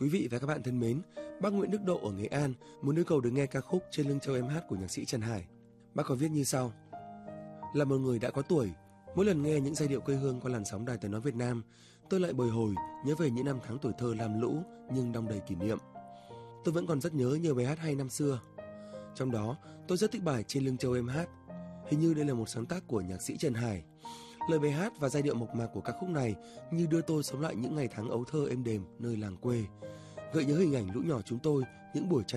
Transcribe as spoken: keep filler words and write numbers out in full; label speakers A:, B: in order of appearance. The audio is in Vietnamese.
A: Quý vị và các bạn thân mến, bác Nguyễn Đức Độ ở Nghệ An muốn yêu cầu được nghe ca khúc Trên lưng châu em hát của nhạc sĩ Trần Hải. Bác có viết như sau: Là một người đã có tuổi, mỗi lần nghe những giai điệu quê hương qua làn sóng Đài Tiếng nói Việt Nam, tôi lại bồi hồi nhớ về những năm tháng tuổi thơ lam lũ nhưng đong đầy kỷ niệm. Tôi vẫn còn rất nhớ nhiều bài hát hay năm xưa. Trong đó, tôi rất thích bài Trên lưng châu em hát. Hình như đây là một sáng tác của nhạc sĩ Trần Hải. Lời bài hát và giai điệu mộc mạc của ca khúc này như đưa tôi sống lại những ngày tháng ấu thơ êm đềm nơi làng quê, gợi nhớ hình ảnh lũ nhỏ chúng tôi những buổi